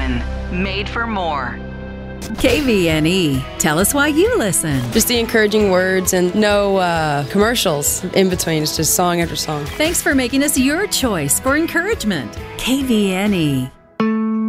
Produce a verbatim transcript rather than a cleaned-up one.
one, made for more. K V N E. Tell us why you listen. Just the encouraging words and no uh, commercials in between. It's just song after song. Thanks for making us your choice for encouragement. K V N E.